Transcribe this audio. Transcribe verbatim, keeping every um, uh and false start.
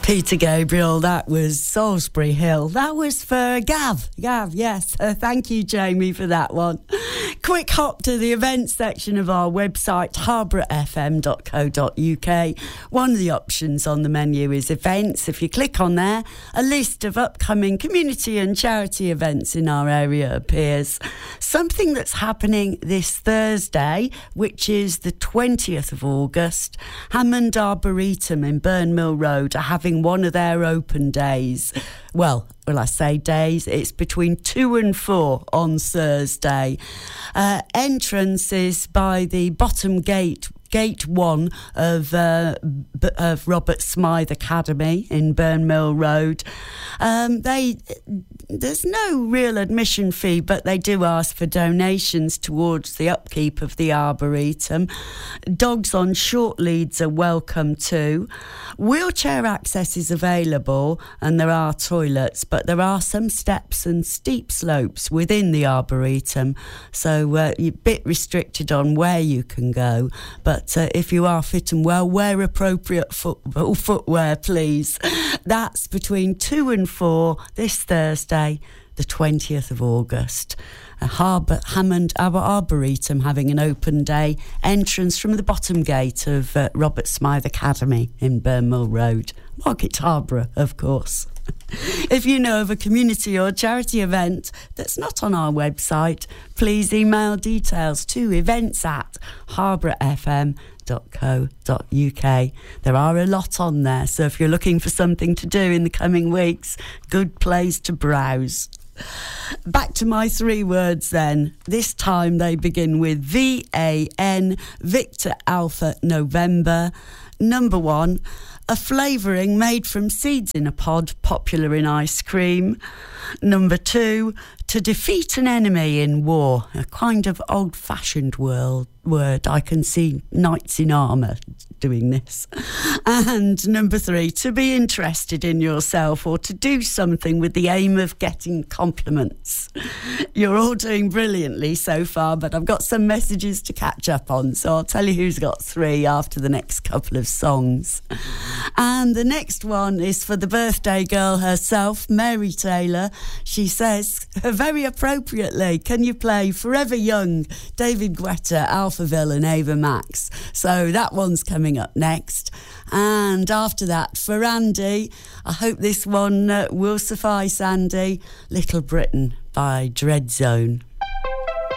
Peter Gabriel, that was Salisbury Hill. That was for Gav. Gav, yes. Uh, thank you, Jamie, for that one. Quick hop to the events section of our website, harborough f m dot co dot u k. One of the options on the menu is events. If you click on there, a list of upcoming community and charity events in our area appears. Something that's happening this Thursday, which is the twentieth of August, Hammond Arboretum in Burnmill Road are having one of their open days. Well, well, I say days, it's between two and four on Thursday. Uh, entrance is by the bottom gate, gate one of, uh, B- of Robert Smythe Academy in Burnmill Road. Um, they, there's no real admission fee, but they do ask for donations towards the upkeep of the Arboretum. Dogs on short leads are welcome too. Wheelchair access is available and there are toilets, but there are some steps and steep slopes within the Arboretum, so uh, you're a bit restricted on where you can go. But uh, if you are fit and well, wear appropriate foot- footwear, please. That's between two and four this Thursday, the twentieth of August. A Harbour, Hammond Arboretum having an open day. Entrance from the bottom gate of uh, Robert Smythe Academy in Burnmill Road. Market Harborough, of course. If you know of a community or charity event that's not on our website, please email details to events at harborough f m dot co dot u k. There are a lot on there, so if you're looking for something to do in the coming weeks, good place to browse. Back to my three words then. This time they begin with V A N, Victor Alpha November. Number one, a flavouring made from seeds in a pod, popular in ice cream. Number two, to defeat an enemy in war, a kind of old-fashioned world, word. I can see knights in armour doing this. And number three, to be interested in yourself or to do something with the aim of getting compliments. You're all doing brilliantly so far, but I've got some messages to catch up on, so I'll tell you who's got three after the next couple of songs. And the next one is for the birthday girl herself, Mary Taylor. She says, very appropriately, can you play Forever Young, David Guetta, Alphaville and Ava Max? So that one's coming up next. And after that, for Andy, I hope this one uh, will suffice, Andy, Little Britain by Dread Zone.